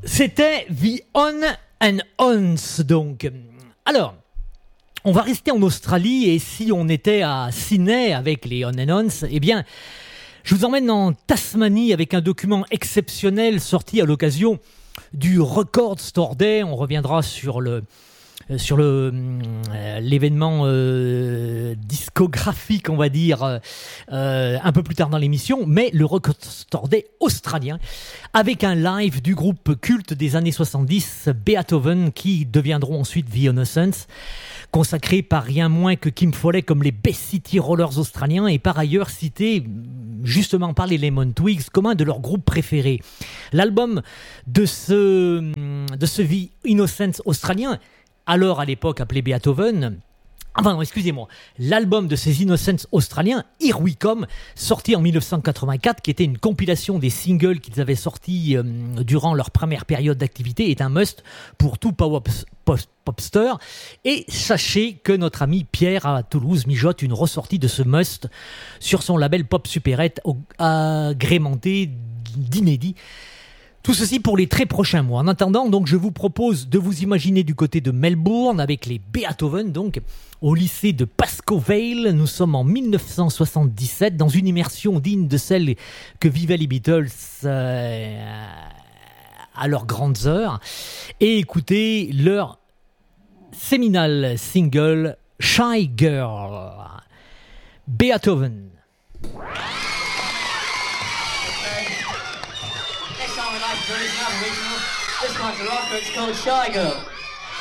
C'était The On and Ons, donc. Alors, on va rester en Australie, et si on était à Sydney avec les On and Ons, eh bien, je vous emmène en Tasmanie avec un document exceptionnel sorti à l'occasion du Record Store Day. On reviendra sur l'événement discographique, on va dire, un peu plus tard dans l'émission, mais le Record Store Day australien, avec un live du groupe culte des années 70, Beethoven, qui deviendront ensuite The Innocents, consacré par rien moins que Kim Fowley comme les Bay City Rollers australiens, et par ailleurs cité justement par les Lemon Twigs comme un de leurs groupes préférés. L'album de ce The Innocents australien, alors à l'époque appelé Beethoven, enfin non, excusez-moi, l'album de ces Innocents australiens, Here We Come, sorti en 1984, qui était une compilation des singles qu'ils avaient sortis durant leur première période d'activité, est un must pour tout popster. Et sachez que notre ami Pierre à Toulouse mijote une ressortie de ce must sur son label Pop Supérette, agrémenté d'inédits. Tout ceci pour les très prochains mois. En attendant, donc, je vous propose de vous imaginer du côté de Melbourne avec les Beethoven, donc, au lycée de Pascoe Vale. Nous sommes en 1977 dans une immersion digne de celle que vivaient les Beatles à leurs grandes heures. Et écoutez leur séminal single Shy Girl. Beethoven. This one's a rocker, it's called Shy Girl.